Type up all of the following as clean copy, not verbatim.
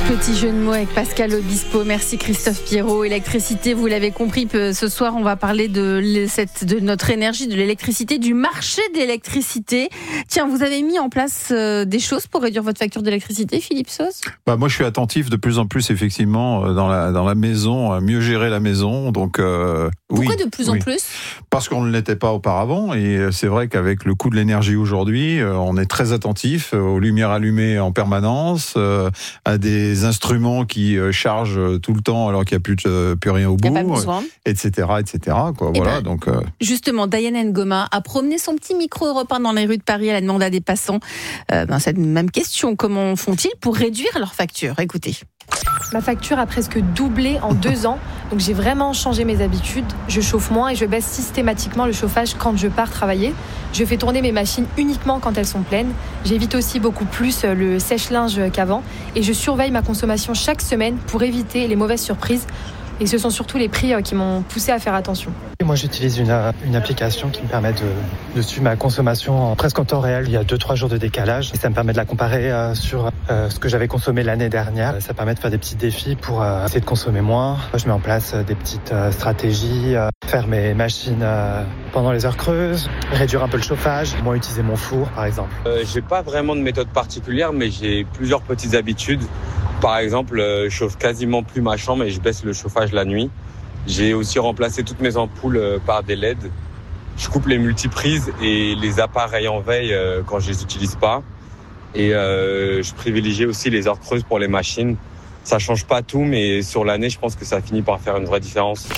Petit jeu de mots avec Pascal Obispo. Merci Christophe Pierrot. Électricité, vous l'avez compris, ce soir on va parler de notre énergie, de l'électricité, du marché de l'électricité. Tiens, vous avez mis en place des choses pour réduire votre facture d'électricité, Philippe Sauce ? Moi je suis attentif de plus en plus effectivement dans la maison, à mieux gérer la maison. Donc, pourquoi de plus en plus ? Parce qu'on ne l'était pas auparavant, et c'est vrai qu'avec le coût de l'énergie aujourd'hui, on est très attentif aux lumières allumées en permanence, à des instruments qui chargent tout le temps alors qu'il n'y a plus rien au bout, etc. Quoi. Voilà, donc, justement, Diana Ngoma a promené son petit micro Europe 1 dans les rues de Paris. Elle a demandé à des passants cette même question. Comment font-ils pour réduire leur facture ? Écoutez. Ma facture a presque doublé en 2 ans, donc j'ai vraiment changé mes habitudes. Je chauffe moins et je baisse systématiquement le chauffage quand je pars travailler. Je fais tourner mes machines uniquement quand elles sont pleines. J'évite aussi beaucoup plus le sèche-linge qu'avant et je surveille ma consommation chaque semaine pour éviter les mauvaises surprises. Et ce sont surtout les prix qui m'ont poussé à faire attention. Moi, j'utilise une application qui me permet de suivre ma consommation presque en temps réel. Il y a 2-3 jours de décalage. Et ça me permet de la comparer sur ce que j'avais consommé l'année dernière. Ça permet de faire des petits défis pour essayer de consommer moins. Je mets en place des petites stratégies, faire mes machines pendant les heures creuses, réduire un peu le chauffage, moins utiliser mon four, par exemple. J'ai pas vraiment de méthode particulière, mais j'ai plusieurs petites habitudes. Par exemple, je chauffe quasiment plus ma chambre et je baisse le chauffage la nuit. J'ai aussi remplacé toutes mes ampoules par des LED. Je coupe les multiprises et les appareils en veille quand je les utilise pas. Et je privilégie aussi les heures creuses pour les machines. Ça change pas tout, mais sur l'année, je pense que ça finit par faire une vraie différence.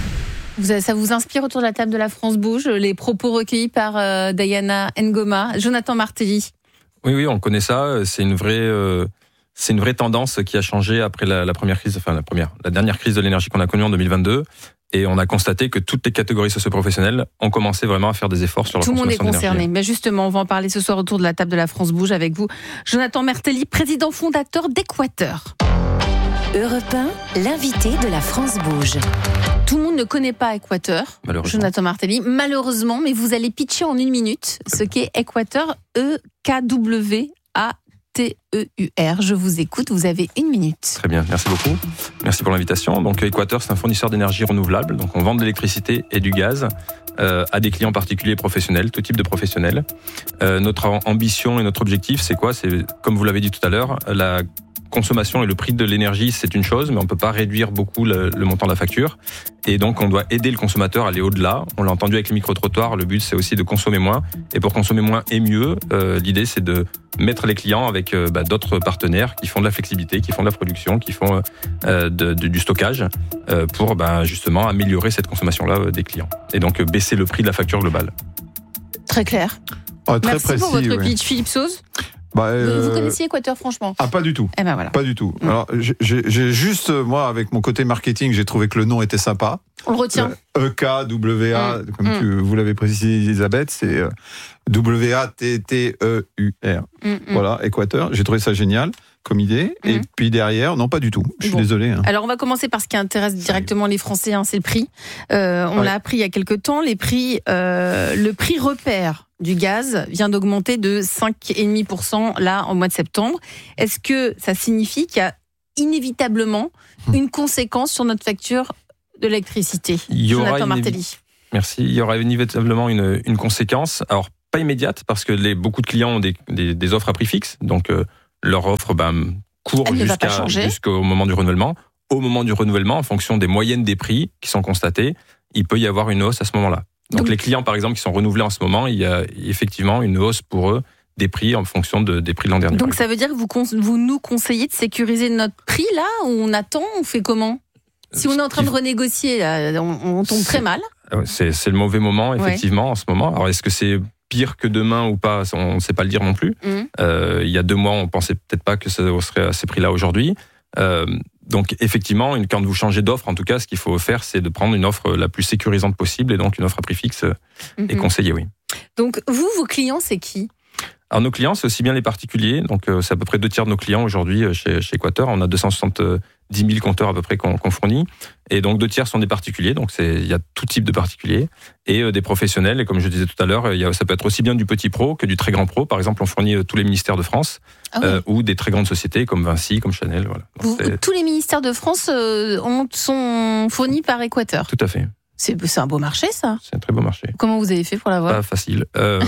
Ça vous inspire autour de la table de la France Bouge, les propos recueillis par Diana Ngoma, Jonathan Martelly? Oui, on connaît ça. C'est une vraie tendance qui a changé après la dernière crise de l'énergie qu'on a connue en 2022. Et on a constaté que toutes les catégories socio-professionnelles ont commencé vraiment à faire des efforts sur leur consommation d'énergie. Tout le monde est concerné. Mais justement, on va en parler ce soir autour de la table de la France Bouge avec vous. Jonathan Martelly, président fondateur d'Équateur. Europe 1, l'invité de la France Bouge. Tout le monde ne connaît pas Équateur, Jonathan Martelly, malheureusement, mais vous allez pitcher en 1 minute ce qu'est Équateur, EKWATEUR. Je vous écoute, vous avez 1 minute. Très bien, merci beaucoup. Merci pour l'invitation. Donc Équateur, c'est un fournisseur d'énergie renouvelable. Donc on vend de l'électricité et du gaz à des clients particuliers et professionnels, tout type de professionnels. Notre ambition et notre objectif, c'est quoi ? C'est, comme vous l'avez dit tout à l'heure, la consommation et le prix de l'énergie, c'est une chose, mais on ne peut pas réduire beaucoup le montant de la facture. Et donc, on doit aider le consommateur à aller au-delà. On l'a entendu avec les micro-trottoirs, le but, c'est aussi de consommer moins. Et pour consommer moins et mieux, l'idée, c'est de mettre les clients avec d'autres partenaires qui font de la flexibilité, qui font de la production, qui font du stockage, pour justement améliorer cette consommation-là des clients. Et donc, baisser le prix de la facture globale. Très clair. Très Merci précis, pour votre pitch, Philippe Sauce. Vous connaissiez Équateur, franchement ? Pas du tout. Voilà. Pas du tout. Alors, j'ai juste, moi, avec mon côté marketing, j'ai trouvé que le nom était sympa. On le retient. EKWA, comme vous l'avez précisé, Elisabeth, c'est WATTEUR. Voilà, Équateur. J'ai trouvé ça génial comme idée. Et puis derrière, non, pas du tout. Je suis désolé. Alors, on va commencer par ce qui intéresse directement les Français, c'est le prix. On l'a appris il y a quelques temps. Le prix repère du gaz vient d'augmenter de 5,5% là en mois de septembre. Est-ce que ça signifie qu'il y a inévitablement une conséquence sur notre facture de l'électricité ? Jonathan Martelly. Merci. Il y aura inévitablement une conséquence. Alors, pas immédiate, parce que beaucoup de clients ont des offres à prix fixe. Donc, leur offre court jusqu'au moment du renouvellement. Au moment du renouvellement, en fonction des moyennes des prix qui sont constatées, il peut y avoir une hausse à ce moment-là. Donc les clients, par exemple, qui sont renouvelés en ce moment, il y a effectivement une hausse pour eux des prix en fonction des prix de l'an dernier. Donc ça veut dire que vous nous conseillez de sécuriser notre prix là, ou on attend, on fait comment ? Si on est en train de renégocier, là, on tombe très mal. C'est le mauvais moment, effectivement, en ce moment. Alors est-ce que c'est pire que demain ou pas ? On ne sait pas le dire non plus. Il y a 2 mois, on ne pensait peut-être pas que ça serait à ces prix-là aujourd'hui. Donc effectivement, quand vous changez d'offre, en tout cas, ce qu'il faut faire, c'est de prendre une offre la plus sécurisante possible, et donc une offre à prix fixe est conseillée, oui. Donc vos clients, c'est qui ? Alors nos clients, c'est aussi bien les particuliers, donc c'est à peu près 2 tiers de nos clients aujourd'hui chez Équateur. On a 260 10 000 compteurs à peu près qu'on fournit. Et donc 2 tiers sont des particuliers, donc il y a tout type de particuliers, et des professionnels. Et comme je disais tout à l'heure, ça peut être aussi bien du petit pro que du très grand pro. Par exemple, on fournit tous les ministères de France, ou des très grandes sociétés comme Vinci, comme Chanel. Voilà. Donc, tous les ministères de France sont fournis par Équateur. Tout à fait. C'est un beau marché, ça. C'est un très beau marché. Comment vous avez fait pour l'avoir ? Pas facile.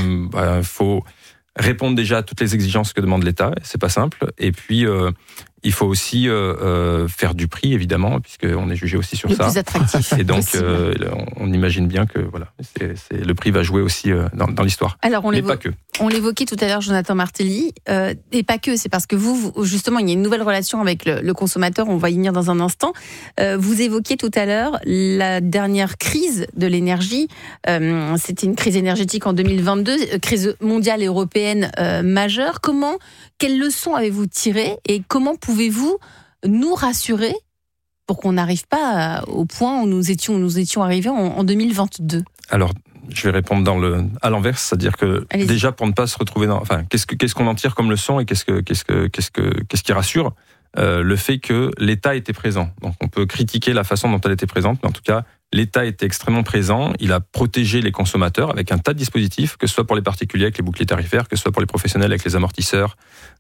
Faut répondre déjà à toutes les exigences que demande l'État. C'est pas simple. Et puis, il faut aussi faire du prix, évidemment, puisqu'on est jugé aussi sur ça. Le plus attractif. Et donc, on imagine bien que le prix va jouer aussi dans l'histoire. Alors, mais pas que. On l'évoquait tout à l'heure, Jonathan Martelly, et pas que. C'est parce que vous, justement, il y a une nouvelle relation avec le consommateur. On va y venir dans un instant. Vous évoquiez tout à l'heure la dernière crise de l'énergie. C'était une crise énergétique en 2022, crise mondiale et européenne majeure. Quelles leçons avez-vous tirées et comment pouvez-vous nous rassurer pour qu'on n'arrive pas au point où nous étions arrivés en 2022 ? Alors, je vais répondre à l'inverse, c'est-à-dire que déjà pour ne pas se retrouver qu'est-ce qu'on en tire comme leçon et qu'est-ce qui rassure le fait que l'État était présent. Donc on peut critiquer la façon dont elle était présente, mais en tout cas l'État était extrêmement présent. Il a protégé les consommateurs avec un tas de dispositifs, que ce soit pour les particuliers avec les boucliers tarifaires, que ce soit pour les professionnels avec les amortisseurs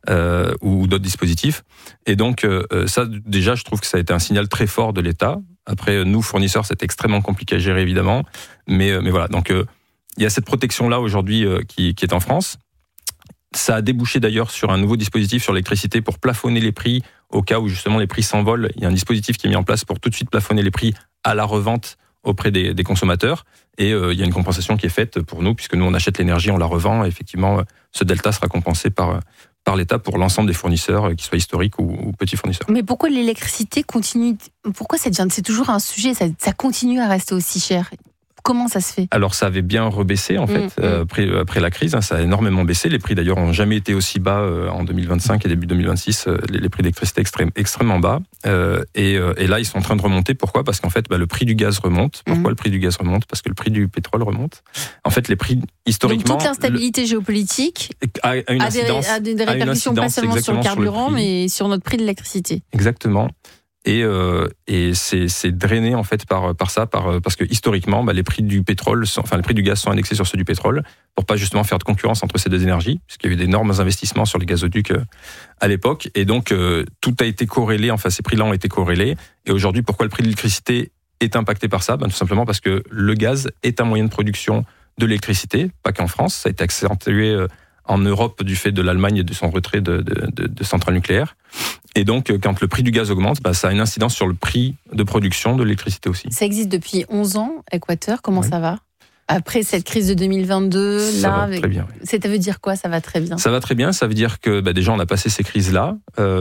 ou d'autres dispositifs. Et donc ça, déjà, je trouve que ça a été un signal très fort de l'État. Après, nous, fournisseurs, c'est extrêmement compliqué à gérer, évidemment. Mais voilà, donc il y a cette protection-là aujourd'hui qui est en France. Ça a débouché d'ailleurs sur un nouveau dispositif sur l'électricité pour plafonner les prix au cas où justement les prix s'envolent. Il y a un dispositif qui est mis en place pour tout de suite plafonner les prix à la revente auprès des consommateurs. Et il y a une compensation qui est faite pour nous, puisque nous, on achète l'énergie, on la revend. Et effectivement, ce delta sera compensé par l'État pour l'ensemble des fournisseurs, qu'ils soient historiques ou petits fournisseurs. Mais pourquoi l'électricité continue ? Pourquoi c'est toujours un sujet, ça continue à rester aussi cher ? Comment ça se fait ? Alors, ça avait bien rebaissé, en fait, après la crise. Ça a énormément baissé. Les prix, d'ailleurs, n'ont jamais été aussi bas en 2025 et début 2026. Les prix d'électricité extrêmement bas. Et là, ils sont en train de remonter. Pourquoi ? Parce qu'en fait, le prix du gaz remonte. Pourquoi le prix du gaz remonte ? Parce que le prix du pétrole remonte. En fait, les prix, historiquement... Donc, toute l'instabilité géopolitique a des répercussions pas seulement sur le carburant, mais sur notre prix de l'électricité. Exactement. Et c'est drainé en fait parce que historiquement les prix du pétrole les prix du gaz sont indexés sur ceux du pétrole pour pas justement faire de concurrence entre ces deux énergies, puisqu'il y a eu d'énormes investissements sur les gazoducs à l'époque, et donc tout a été corrélé, ces prix-là ont été corrélés. Et aujourd'hui, pourquoi le prix de l'électricité est impacté par ça ? Tout simplement parce que le gaz est un moyen de production de l'électricité, pas qu'en France, ça a été accentué en Europe du fait de l'Allemagne et de son retrait de centrales nucléaires. Et donc, quand le prix du gaz augmente, ça a une incidence sur le prix de production de l'électricité aussi. Ça existe depuis 11 ans, Équateur. Comment ça va ? Après cette crise de 2022, ça va très bien. Ça veut dire quoi, ça va très bien ? Ça va très bien, ça veut dire que déjà, on a passé ces crises-là.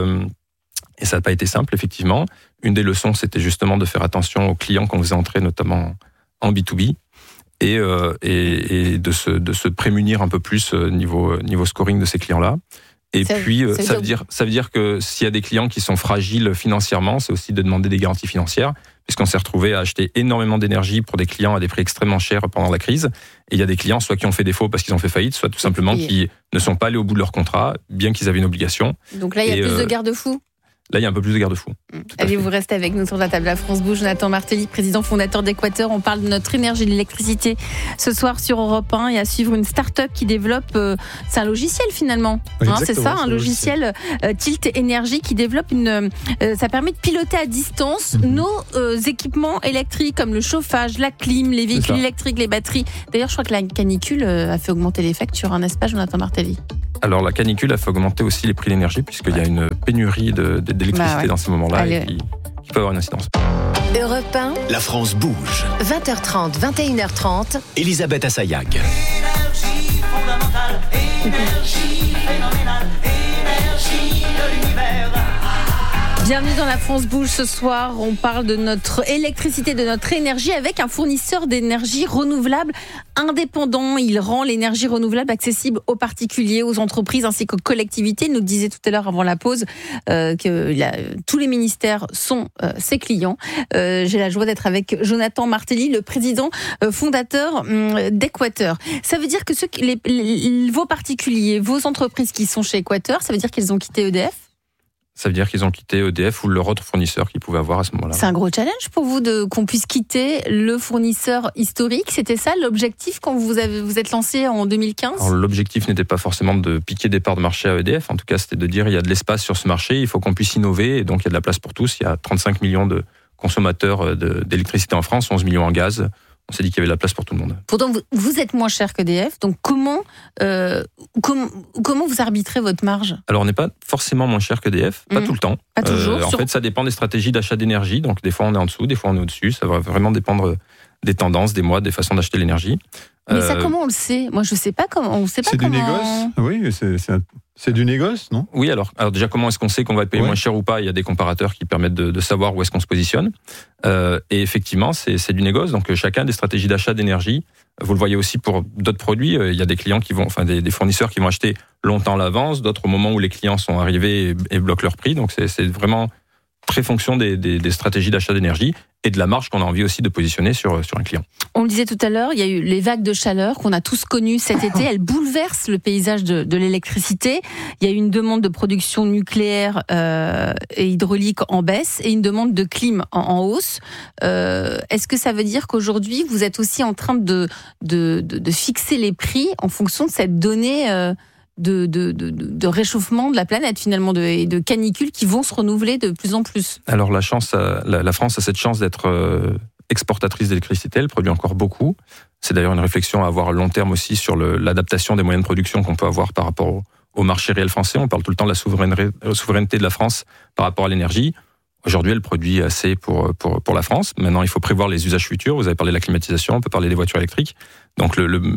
Et ça n'a pas été simple, effectivement. Une des leçons, c'était justement de faire attention aux clients qu'on faisait entrer, notamment en B2B. Et de se prémunir un peu plus niveau scoring de ces clients-là. Et ça veut dire que s'il y a des clients qui sont fragiles financièrement, c'est aussi de demander des garanties financières, puisqu'on s'est retrouvé à acheter énormément d'énergie pour des clients à des prix extrêmement chers pendant la crise. Et il y a des clients soit qui ont fait défaut parce qu'ils ont fait faillite, soit tout simplement qui ne sont pas allés au bout de leur contrat, bien qu'ils avaient une obligation. Donc là, il y a plus de garde-fous ? Là, il y a un peu plus de garde-fous. Allez, vous restez avec nous sur la table. La France bouge. Jonathan Martelly, président fondateur d'Équateur. On parle de notre énergie, de l'électricité ce soir sur Europe 1 et à suivre une start-up qui développe, c'est un logiciel finalement. C'est ça, un logiciel Tilt Énergie qui développe ça permet de piloter à distance nos équipements électriques comme le chauffage, la clim, les véhicules électriques, les batteries. D'ailleurs, je crois que la canicule a fait augmenter les factures, n'est-ce pas, Jonathan Martelly ? Alors la canicule a fait augmenter aussi les prix de l'énergie, puisqu'il y a une pénurie d'électricité dans ces moments-là qui peut avoir une incidence. Europe 1, la France bouge. 20h30, 21h30. Elisabeth Assayag. Énergie fondamentale, énergie phénoménale, énergie de l'univers. Bienvenue dans la France bouge. Ce soir, on parle de notre électricité, de notre énergie avec un fournisseur d'énergie renouvelable indépendant. Il rend l'énergie renouvelable accessible aux particuliers, aux entreprises ainsi qu'aux collectivités. Il nous disait tout à l'heure avant la pause que tous les ministères sont ses clients. J'ai la joie d'être avec Jonathan Martelly, le président fondateur d'Équateur. Ça veut dire que vos particuliers, vos entreprises qui sont chez Équateur, ça veut dire qu'ils ont quitté EDF ? Ça veut dire qu'ils ont quitté EDF ou leur autre fournisseur qu'ils pouvaient avoir à ce moment-là. C'est un gros challenge pour vous qu'on puisse quitter le fournisseur historique. C'était ça l'objectif quand vous êtes lancé en 2015 ? Alors, l'objectif n'était pas forcément de piquer des parts de marché à EDF. En tout cas, c'était de dire il y a de l'espace sur ce marché, il faut qu'on puisse innover. Et donc, il y a de la place pour tous. Il y a 35 millions de consommateurs d'électricité en France, 11 millions en gaz. On s'est dit qu'il y avait de la place pour tout le monde. Pourtant, vous êtes moins cher qu'EDF, donc comment vous arbitrez votre marge ? Alors, on n'est pas forcément moins cher qu'EDF, pas tout le temps. Pas toujours. En fait, ça dépend des stratégies d'achat d'énergie. Donc, des fois, on est en dessous, des fois, on est au-dessus. Ça va vraiment dépendre des tendances, des mois, des façons d'acheter l'énergie. Mais ça, comment on le sait ? Moi, je ne sais pas comment. On sait pas comment... du négoce. Oui, c'est du négoce, non ? Oui, alors déjà, comment est-ce qu'on sait qu'on va payer moins cher ou pas ? Il y a des comparateurs qui permettent de savoir où est-ce qu'on se positionne. Et effectivement, c'est du négoce. Donc, chacun des stratégies d'achat d'énergie. Vous le voyez aussi pour d'autres produits. Il y a des clients des fournisseurs qui vont acheter longtemps à l'avance, d'autres au moment où les clients sont arrivés et bloquent leur prix. Donc, c'est vraiment très fonction des stratégies d'achat d'énergie et de la marge qu'on a envie aussi de positionner sur un client. On le disait tout à l'heure, il y a eu les vagues de chaleur qu'on a tous connues cet été. Elles bouleversent le paysage de l'électricité. Il y a eu une demande de production nucléaire et hydraulique en baisse et une demande de clim en hausse. Est-ce que ça veut dire qu'aujourd'hui, vous êtes aussi en train de fixer les prix en fonction de cette donnée de réchauffement de la planète finalement et de canicules qui vont se renouveler de plus en plus? Alors la France a cette chance d'être exportatrice d'électricité, elle produit encore beaucoup. C'est d'ailleurs une réflexion à avoir à long terme aussi sur l'adaptation des moyens de production qu'on peut avoir par rapport au marché réel français. On parle tout le temps de la souveraineté de la France par rapport à l'énergie. Aujourd'hui, elle produit assez pour la France. Maintenant, il faut prévoir les usages futurs. Vous avez parlé de la climatisation, on peut parler des voitures électriques. Donc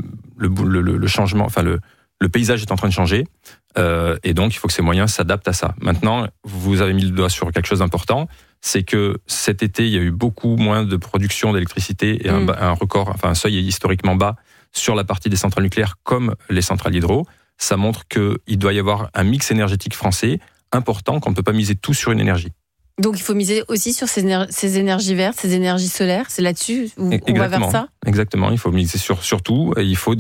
le changement, le paysage est en train de changer, et donc il faut que ces moyens s'adaptent à ça. Maintenant, vous avez mis le doigt sur quelque chose d'important, c'est que cet été, il y a eu beaucoup moins de production d'électricité et un seuil historiquement bas sur la partie des centrales nucléaires comme les centrales hydro. Ça montre qu'il doit y avoir un mix énergétique français important, qu'on ne peut pas miser tout sur une énergie. Donc il faut miser aussi sur ces énergies vertes, ces énergies solaires, c'est là-dessus où on va vers ça ? Exactement, il faut miser sur tout.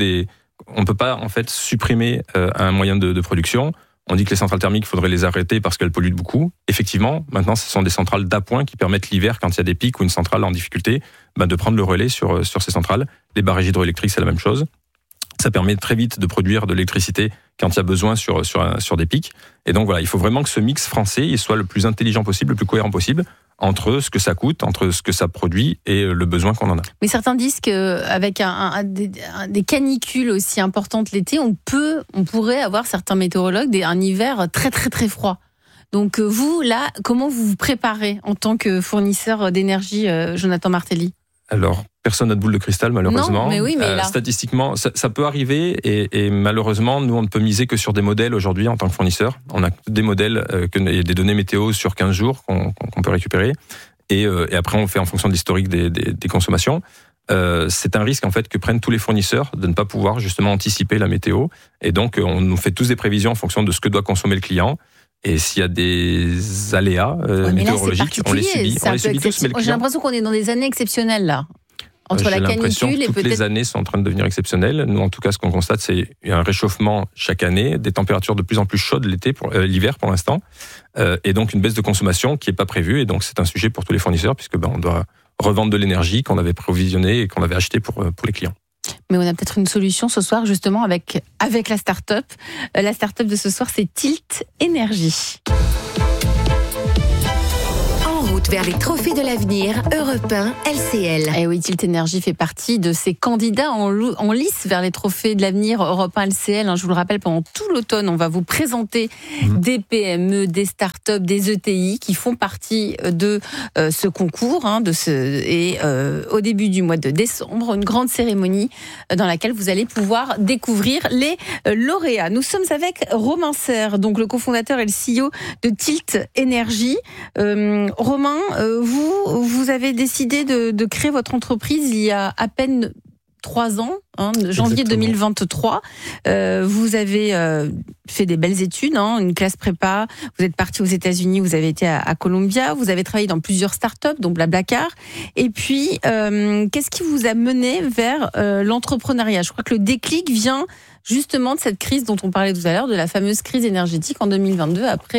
On ne peut pas en fait supprimer un moyen de production. On dit que les centrales thermiques, il faudrait les arrêter parce qu'elles polluent beaucoup. Effectivement, maintenant, ce sont des centrales d'appoint qui permettent l'hiver, quand il y a des pics ou une centrale en difficulté, de prendre le relais sur ces centrales. Les barrages hydroélectriques, c'est la même chose. Ça permet très vite de produire de l'électricité quand il y a besoin sur des pics. Et donc voilà, il faut vraiment que ce mix français il soit le plus intelligent possible, le plus cohérent possible, entre ce que ça coûte, entre ce que ça produit et le besoin qu'on en a. Mais certains disent qu'avec des canicules aussi importantes l'été, on pourrait avoir, certains météorologues, un hiver très très très froid. Donc vous, là, comment vous vous préparez en tant que fournisseur d'énergie, Jonathan Martelly ? Alors, personne n'a de boule de cristal, malheureusement. Non, mais oui, mais là... Statistiquement, ça peut arriver, et malheureusement, nous, on ne peut miser que sur des modèles aujourd'hui en tant que fournisseur. On a des modèles et des données météo sur 15 jours qu'on peut récupérer, et après, on fait en fonction de l'historique des consommations. C'est un risque, en fait, que prennent tous les fournisseurs de ne pas pouvoir, justement, anticiper la météo. Et donc, on nous fait tous des prévisions en fonction de ce que doit consommer le client. Et s'il y a des aléas météorologiques, on les subit tous. Mais j'ai l'impression qu'on est dans des années exceptionnelles, là. Entre la canicule et toutes les années sont en train de devenir exceptionnelles. Nous, en tout cas, ce qu'on constate, c'est un réchauffement chaque année, des températures de plus en plus chaudes l'hiver pour l'instant, et donc une baisse de consommation qui n'est pas prévue. Et donc, c'est un sujet pour tous les fournisseurs, puisque on doit revendre de l'énergie qu'on avait provisionnée et qu'on avait achetée pour les clients. Mais on a peut-être une solution ce soir, justement, avec la start-up. La start-up de ce soir, c'est Tilt Énergie. Vers les trophées de l'avenir, Europe 1, LCL. Et oui, Tilt Énergie fait partie de ces candidats en lice vers les trophées de l'avenir Europe 1 LCL. Je vous le rappelle, pendant tout l'automne, on va vous présenter des PME, des startups, des ETI qui font partie de ce concours. Au début du mois de décembre, une grande cérémonie dans laquelle vous allez pouvoir découvrir les lauréats. Nous sommes avec Romain Serre, donc le cofondateur et le CEO de Tilt Énergie. Romain, vous avez décidé de créer votre entreprise il y a à peine 3 ans, janvier Exactement. 2023. Vous avez fait des belles études, une classe prépa. Vous êtes parti aux États-Unis, vous avez été à Columbia. Vous avez travaillé dans plusieurs startups, dont Blablacar. Et puis, qu'est-ce qui vous a mené vers l'entrepreneuriat ? Je crois que le déclic vient justement de cette crise dont on parlait tout à l'heure, de la fameuse crise énergétique en 2022, après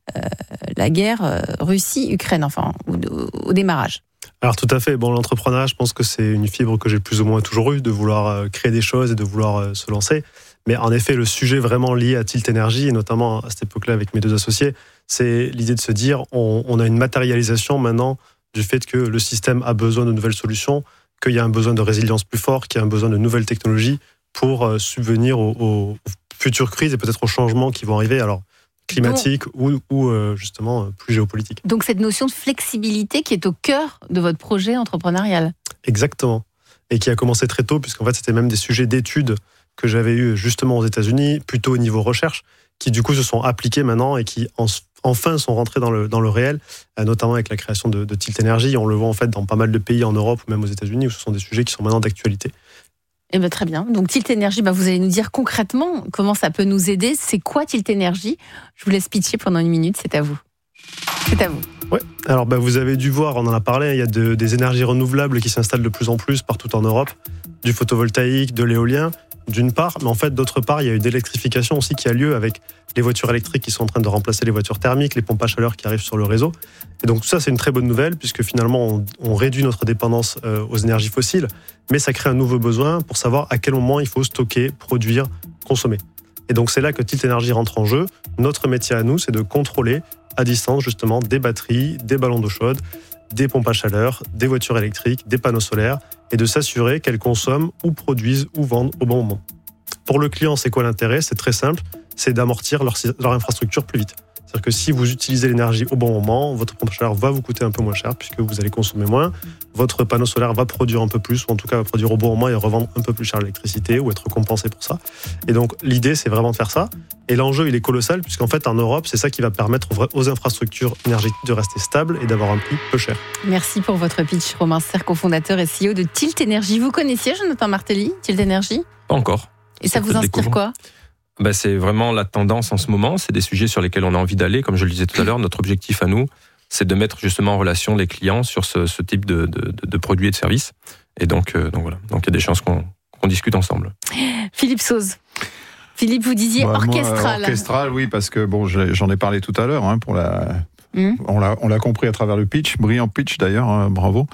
la guerre Russie-Ukraine, enfin, au démarrage. Alors tout à fait. Bon, l'entrepreneuriat, je pense que c'est une fibre que j'ai plus ou moins toujours eue, de vouloir créer des choses et de vouloir se lancer. Mais en effet, le sujet vraiment lié à Tilt Energy, et notamment à cette époque-là avec mes 2 associés, c'est l'idée de se dire, on a une matérialisation maintenant du fait que le système a besoin de nouvelles solutions, qu'il y a un besoin de résilience plus fort, qu'il y a un besoin de nouvelles technologies pour subvenir aux futures crises et peut-être aux changements qui vont arriver. Alors, climatique ou justement plus géopolitique. Donc cette notion de flexibilité qui est au cœur de votre projet entrepreneurial. Exactement. Et qui a commencé très tôt, puisqu'en fait c'était même des sujets d'études que j'avais eu justement aux États-Unis, plutôt au niveau recherche, qui du coup se sont appliqués maintenant et qui enfin sont rentrés dans le réel, notamment avec la création de Tilt Energy. On le voit en fait dans pas mal de pays en Europe ou même aux États-Unis où ce sont des sujets qui sont maintenant d'actualité. Eh bien, très bien. Donc Tilt Energy, vous allez nous dire concrètement comment ça peut nous aider. C'est quoi Tilt Energy ? Je vous laisse pitcher pendant 1 minute, c'est à vous. C'est à vous. Ouais. Alors vous avez dû voir, on en a parlé, il y a des énergies renouvelables qui s'installent de plus en plus partout en Europe, du photovoltaïque, de l'éolien, d'une part, mais en fait d'autre part, il y a une électrification aussi qui a lieu avec les voitures électriques qui sont en train de remplacer les voitures thermiques, les pompes à chaleur qui arrivent sur le réseau. Et donc tout ça, c'est une très bonne nouvelle puisque finalement on réduit notre dépendance aux énergies fossiles, mais ça crée un nouveau besoin pour savoir à quel moment il faut stocker, produire, consommer. Et donc c'est là que Tilt Energy rentre en jeu. Notre métier à nous, c'est de contrôler à distance justement des batteries, des ballons d'eau chaude, des pompes à chaleur, des voitures électriques, des panneaux solaires, et de s'assurer qu'elles consomment ou produisent ou vendent au bon moment. Pour le client, c'est quoi l'intérêt ? C'est très simple, c'est d'amortir leur infrastructure plus vite. C'est-à-dire que si vous utilisez l'énergie au bon moment, votre pompe à chaleur va vous coûter un peu moins cher puisque vous allez consommer moins, votre panneau solaire va produire un peu plus, ou en tout cas va produire au bon moment et revendre un peu plus cher l'électricité ou être compensé pour ça. Et donc l'idée, c'est vraiment de faire ça. Et l'enjeu, il est colossal puisqu'en fait, en Europe, c'est ça qui va permettre aux infrastructures énergétiques de rester stables et d'avoir un prix peu cher. Merci pour votre pitch, Romain Serre, cofondateur et CEO de Tilt Energy. Vous connaissiez Jonathan Martelly, Tilt Energy ? Pas encore. Et ça vous inspire quoi ? C'est vraiment la tendance en ce moment, c'est des sujets sur lesquels on a envie d'aller. Comme je le disais tout à l'heure, notre objectif à nous, c'est de mettre justement en relation les clients sur ce type de produits et de services. Et donc voilà, donc il y a des chances qu'on discute ensemble. Philippe Sauze. Philippe, vous disiez orchestral. Moi, orchestral, oui, parce que j'en ai parlé tout à l'heure pour la... On l'a compris à travers le pitch, brillant pitch d'ailleurs, bravo.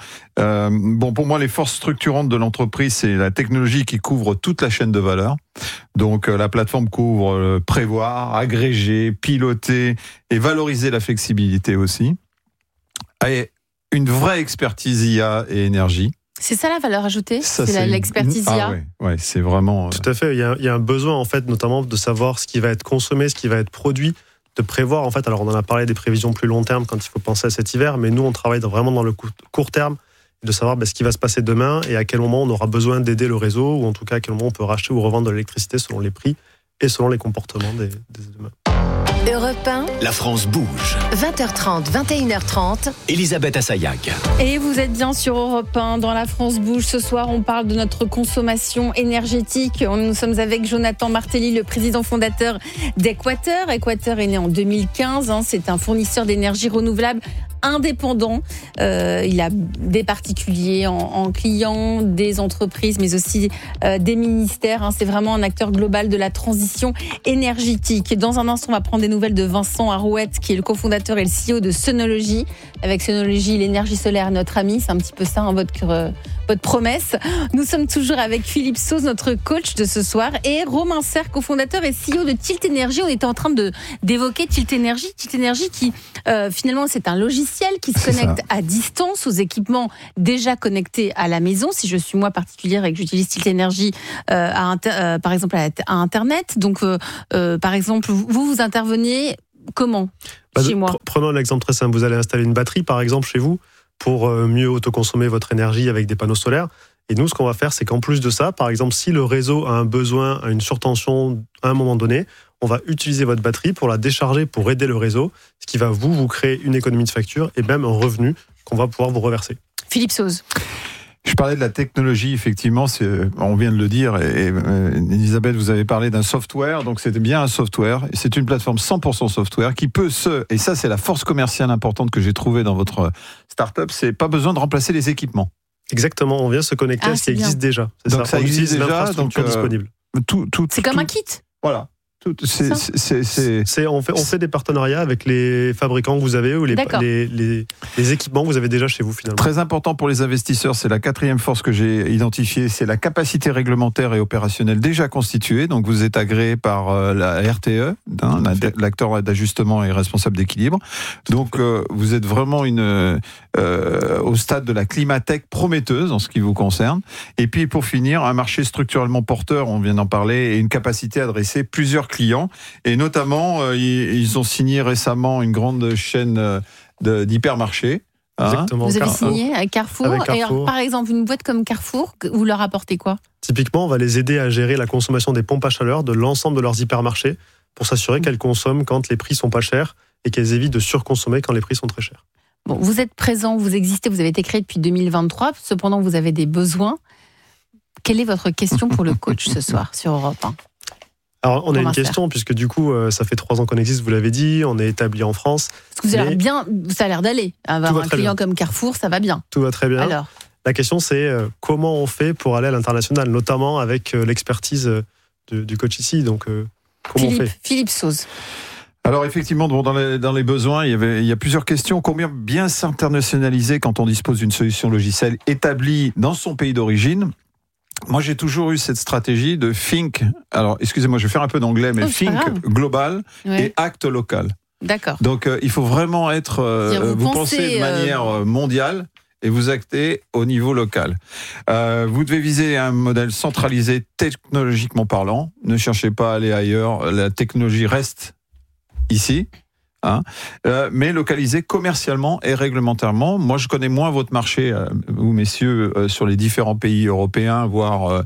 Pour moi, les forces structurantes de l'entreprise, c'est la technologie qui couvre toute la chaîne de valeur. Donc la plateforme couvre prévoir, agréger, piloter et valoriser la flexibilité aussi. Et une vraie expertise IA et énergie. C'est ça la valeur ajoutée ? C'est l'expertise IA ? Oui, c'est vraiment... Tout à fait, il y a un besoin en fait, notamment de savoir ce qui va être consommé, ce qui va être produit, de prévoir en fait. Alors on en a parlé des prévisions plus long terme quand il faut penser à cet hiver, mais nous on travaille vraiment dans le court terme, de savoir ce qui va se passer demain et à quel moment on aura besoin d'aider le réseau, ou en tout cas à quel moment on peut racheter ou revendre de l'électricité selon les prix et selon les comportements des demain. Europe 1, La France bouge. 20h30, 21h30. Elisabeth Assayag. Et vous êtes bien sur Europe 1, dans La France bouge. Ce soir, on parle de notre consommation énergétique. Nous sommes avec Jonathan Martelly, le président fondateur d'Equateur. Equateur est né en 2015. C'est un fournisseur d'énergie renouvelable indépendant. Il a des particuliers en clients, des entreprises, mais aussi des ministères. C'est vraiment un acteur global de la transition énergétique. Et dans un instant, on va prendre des nouvelles de Vincent Arouette, qui est le cofondateur et le CEO de Sonology. Avec Sonology, l'énergie solaire est notre ami. C'est un petit peu ça, votre promesse. Nous sommes toujours avec Philippe Sauze, notre coach de ce soir, et Romain Serre, cofondateur et CEO de Tilt Energy. On était en train d'évoquer Tilt Energy. Tilt Energy qui, finalement, c'est un logiciel qui se connecte à distance aux équipements déjà connectés à la maison. Si je suis moi particulière et que j'utilise Tilt Energy, par exemple, à Internet. Donc, par exemple, vous intervenez comment chez moi ? Prenons un exemple très simple. Vous allez installer une batterie, par exemple, chez vous, pour mieux autoconsommer votre énergie avec des panneaux solaires. Et nous, ce qu'on va faire, c'est qu'en plus de ça, par exemple, si le réseau a un besoin, a une surtension à un moment donné, on va utiliser votre batterie pour la décharger, pour aider le réseau, ce qui va vous créer une économie de facture et même un revenu qu'on va pouvoir vous reverser. Philippe Sauze. Je parlais de la technologie, effectivement, on vient de le dire, et Elisabeth, vous avez parlé d'un software, donc c'était bien un software, et c'est une plateforme 100% software qui peut et ça c'est la force commerciale importante que j'ai trouvée dans votre start-up, c'est pas besoin de remplacer les équipements. Exactement, on vient se connecter à ce qui existe déjà. Donc ça existe déjà, l'infrastructure disponible. C'est comme un kit. Voilà. On fait des partenariats avec les fabricants que vous avez ou les équipements que vous avez déjà chez vous finalement. Très important pour les investisseurs, c'est la 4e force que j'ai identifiée, c'est la capacité réglementaire et opérationnelle déjà constituée. Donc vous êtes agréé par la RTE, l'acteur d'ajustement et responsable d'équilibre. Donc vous êtes vraiment au stade de la climatech prometteuse en ce qui vous concerne. Et puis pour finir, un marché structurellement porteur, on vient d'en parler, et une capacité à adresser plusieurs clients. Et notamment, ils ont signé récemment une grande chaîne d'hypermarchés. Exactement. Vous avez signé avec Carrefour. Et alors, par exemple, une boîte comme Carrefour, vous leur apportez quoi ? Typiquement, on va les aider à gérer la consommation des pompes à chaleur de l'ensemble de leurs hypermarchés pour s'assurer qu'elles consomment quand les prix sont pas chers et qu'elles évitent de surconsommer quand les prix sont très chers. Bon, vous êtes présent, vous existez, vous avez été créé depuis 2023. Cependant, vous avez des besoins. Quelle est votre question pour le coach ce soir sur Europe 1 ? Alors, on a une question, puisque du coup, ça fait 3 ans qu'on existe, vous l'avez dit, on est établi en France. Parce que vous avez ça a l'air d'aller. Avoir un client comme Carrefour, ça va bien. Tout va très bien. Alors, la question, c'est comment on fait pour aller à l'international, notamment avec l'expertise du coach ici. Donc, comment on fait ? Philippe Sauze. Alors effectivement, dans les besoins, il y a plusieurs questions. Combien bien s'internationaliser quand on dispose d'une solution logicielle établie dans son pays d'origine ? Moi, j'ai toujours eu cette stratégie de think. Alors, excusez-moi, je vais faire un peu d'anglais, mais think global et act local. D'accord. Donc, il faut vraiment être. Vous pensez de manière mondiale et vous actez au niveau local. Vous devez viser un modèle centralisé technologiquement parlant. Ne cherchez pas à aller ailleurs. La technologie reste ici. Mais localisé commercialement et réglementairement. Moi, je connais moins votre marché, vous messieurs, sur les différents pays européens, voire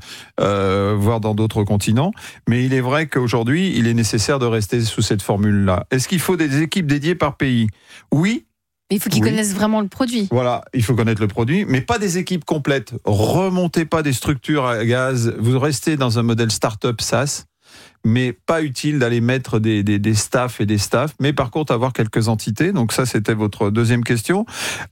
dans d'autres continents. Mais il est vrai qu'aujourd'hui, il est nécessaire de rester sous cette formule-là. Est-ce qu'il faut des équipes dédiées par pays ? Oui. Mais il faut qu'ils connaissent vraiment le produit. Voilà, il faut connaître le produit, mais pas des équipes complètes. Remontez pas des structures à gaz. Vous restez dans un modèle start-up SaaS. Mais pas utile d'aller mettre des staffs et des staffs, mais par contre avoir quelques entités. Donc ça, c'était votre deuxième question.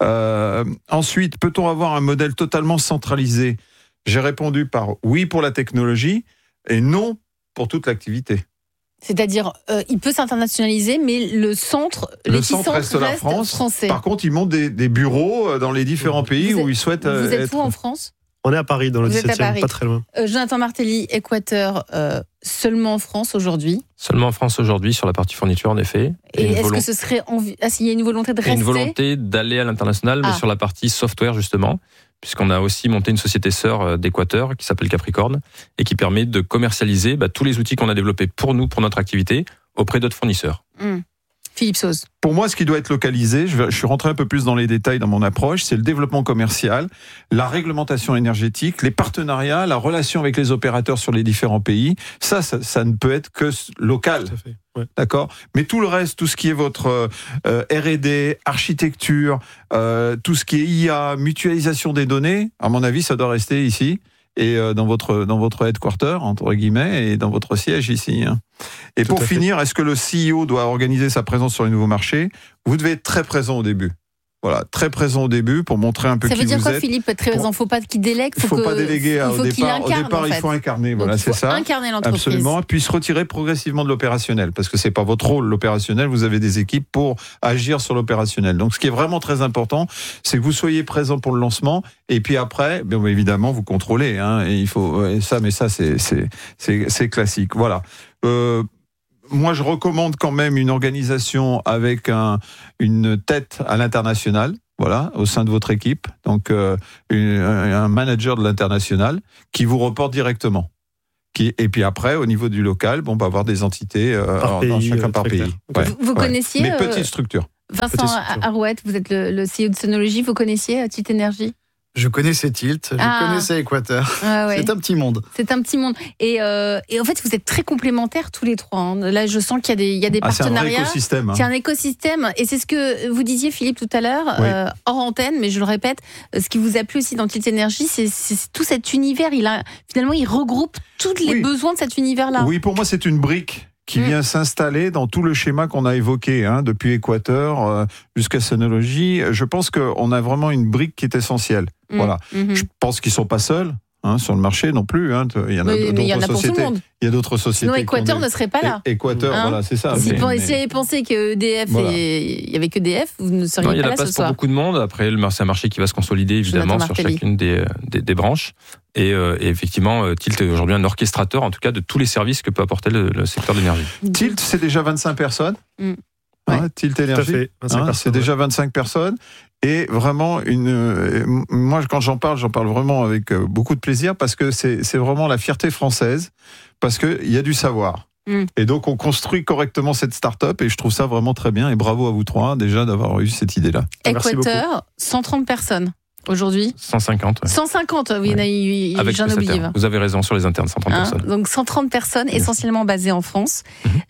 Ensuite, peut-on avoir un modèle totalement centralisé ? J'ai répondu par oui pour la technologie et non pour toute l'activité. C'est-à-dire, il peut s'internationaliser, mais le centre reste la France. Français. Par contre, ils montent des bureaux dans les différents pays où ils souhaitent être. Vous êtes où en France ? On est à Paris, dans le 17e, pas très loin. Jonathan Martelly, Équateur, seulement en France aujourd'hui ? Seulement en France aujourd'hui, sur la partie fourniture, en effet. Et est-ce que ce serait s'il y a une volonté de rester ? Il y a une volonté d'aller à l'international, mais sur la partie software, justement, puisqu'on a aussi monté une société sœur d'Équateur qui s'appelle Capricorne et qui permet de commercialiser tous les outils qu'on a développés pour nous, pour notre activité, auprès d'autres fournisseurs. Philippe Sauze. Pour moi, ce qui doit être localisé, je suis rentré un peu plus dans les détails dans mon approche, c'est le développement commercial, la réglementation énergétique, les partenariats, la relation avec les opérateurs sur les différents pays. Ça ne peut être que local. Tout à fait. Ouais. D'accord ? Mais tout le reste, tout ce qui est votre R&D, architecture, tout ce qui est IA, mutualisation des données, à mon avis, ça doit rester ici. Et dans votre headquarter, entre guillemets, et dans votre siège ici. Et pour finir, est-ce que le CEO doit organiser sa présence sur les nouveaux marchés ? Vous devez être très présent au début. Voilà, très présent au début pour montrer un peu qui vous êtes. Ça veut dire quoi, Philippe ? Très présent, il ne faut pas qu'il délègue. Il ne faut pas déléguer au départ. Au départ, il faut incarner. Voilà, c'est ça. Incarner l'entreprise. Absolument. Puis se retirer progressivement de l'opérationnel, parce que c'est pas votre rôle l'opérationnel. Vous avez des équipes pour agir sur l'opérationnel. Donc, ce qui est vraiment très important, c'est que vous soyez présent pour le lancement. Et puis après, bien évidemment, vous contrôlez. Et il faut ça, mais ça, c'est classique. Voilà. Moi, je recommande quand même une organisation avec une tête à l'international, voilà, au sein de votre équipe. Donc, un manager de l'international qui vous reporte directement. Et puis après, au niveau du local, avoir des entités chacun par pays. Ouais. Vous connaissiez mais petite structure. Vincent Arouette, vous êtes le CEO de Sonology. Vous connaissiez Tilt Energy ? Je connaissais Tilt, je connaissais Équateur. Ouais. C'est un petit monde. C'est un petit monde. Et en fait, vous êtes très complémentaires tous les trois. Là, je sens qu'il y a des partenariats. C'est un écosystème. C'est un écosystème. Et c'est ce que vous disiez, Philippe, tout à l'heure, hors antenne, mais je le répète, ce qui vous a plu aussi dans Tilt Energy, c'est tout cet univers. Finalement, il regroupe tous les besoins de cet univers-là. Oui, pour moi, c'est une brique qui vient s'installer dans tout le schéma qu'on a évoqué, depuis Équateur jusqu'à Sonology. Je pense qu'on a vraiment une brique qui est essentielle. Voilà. Je pense qu'ils ne sont pas seuls. sur le marché non plus. Il y en a d'autres sociétés. Il y a d'autres sociétés. Sinon, Équateur ne serait pas là. Équateur, voilà, c'est ça. Si avait pensé que EDF il y avait que EDF, vous ne seriez pas là ce soir. Il y a la place pour beaucoup de monde. Après, c'est un marché qui va se consolider évidemment sur chacune des branches. Et effectivement, Tilt est aujourd'hui un orchestrateur, en tout cas, de tous les services que peut apporter le secteur de l'énergie. Tilt, c'est déjà 25 personnes. Tilt Énergie, c'est déjà 25 personnes. Et vraiment, moi, quand j'en parle vraiment avec beaucoup de plaisir, parce que c'est vraiment la fierté française, parce qu'il y a du savoir. Et donc, on construit correctement cette start-up, et je trouve ça vraiment très bien. Et bravo à vous trois, déjà, d'avoir eu cette idée-là. Équateur, 130 personnes. Aujourd'hui 150. 150, oui, j'en ai oublié. Vous avez raison sur les internes, 130 personnes. Donc 130 personnes, essentiellement basées en France.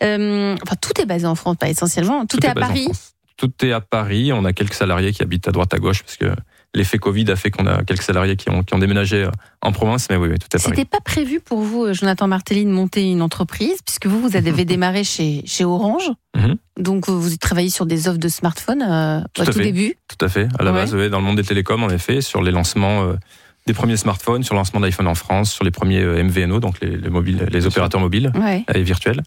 Tout est basé en France, pas essentiellement. Tout est à Paris. Tout est à Paris. On a quelques salariés qui habitent à droite à gauche, parce que l'effet Covid a fait qu'on a quelques salariés qui ont déménagé en province, mais oui, tout est à Paris. C'était pas prévu pour vous, Jonathan Martelly, de monter une entreprise, puisque vous avez démarré chez Orange. Donc vous travaillez sur des offres de smartphones au tout début. Tout à fait. À la base, dans le monde des télécoms, en effet, sur les lancements des premiers smartphones, sur le lancement d'iPhone en France, sur les premiers MVNO, donc les opérateurs mobiles et virtuels.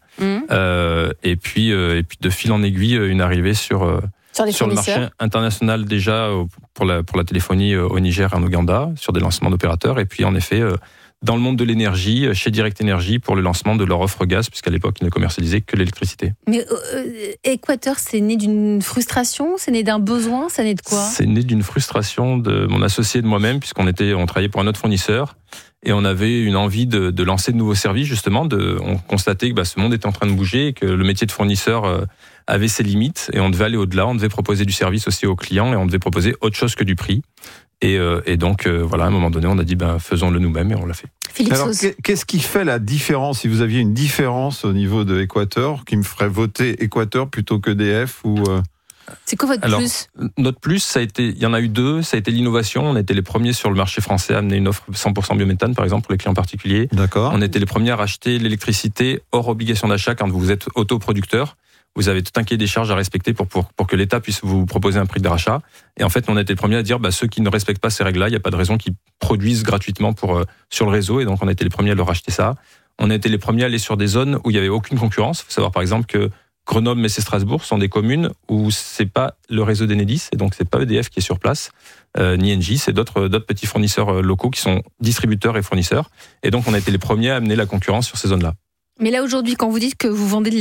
Et puis de fil en aiguille, une arrivée sur le marché international déjà pour la téléphonie au Niger et en Ouganda, sur des lancements d'opérateurs. Et puis en effet, dans le monde de l'énergie, chez Direct Énergie, pour le lancement de leur offre gaz, puisqu'à l'époque, ils ne commercialisaient que l'électricité. Mais Équateur, c'est né d'une frustration, c'est né d'un besoin, c'est né de quoi ? C'est né d'une frustration de mon associé et de moi-même, puisqu'on travaillait pour un autre fournisseur, et on avait une envie de lancer de nouveaux services, justement. On constatait que ce monde était en train de bouger, et que le métier de fournisseur avait ses limites, et on devait aller au-delà, on devait proposer du service aussi aux clients, et on devait proposer autre chose que du prix. Et donc, à un moment donné, on a dit, faisons-le nous-mêmes, et on l'a fait. Alors, qu'est-ce qui fait la différence, si vous aviez une différence au niveau de Équateur, qui me ferait voter Équateur plutôt que DF ou C'est quoi votre plus ? Notre plus, il y en a eu deux. Ça a été l'innovation. On a été les premiers sur le marché français à amener une offre 100% biométhane, par exemple, pour les clients particuliers. D'accord. On a été les premiers à racheter l'électricité hors obligation d'achat quand vous êtes autoproducteur. Vous avez tout un cahier des charges à respecter pour que l'État puisse vous proposer un prix de rachat. Et en fait, on a été les premiers à dire, ceux qui ne respectent pas ces règles-là, il n'y a pas de raison qu'ils produisent gratuitement sur le réseau. Et donc, on a été les premiers à leur acheter ça. On a été les premiers à aller sur des zones où il n'y avait aucune concurrence. Il faut savoir, par exemple, que Grenoble, Metz et Strasbourg sont des communes où c'est pas le réseau d'Enedis, et donc c'est pas EDF qui est sur place, ni Engie, c'est d'autres petits fournisseurs locaux qui sont distributeurs et fournisseurs. Et donc, on a été les premiers à amener la concurrence sur ces zones-là. Mais là, aujourd'hui, quand vous dites que vous vendez de